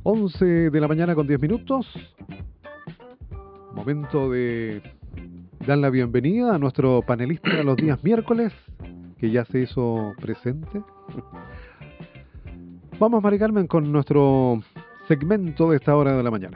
11 de la mañana con 10 minutos. Momento de dar la bienvenida a nuestro panelista de los días miércoles, que ya se hizo presente. Vamos, Mari Carmen, con nuestro segmento de esta hora de la mañana.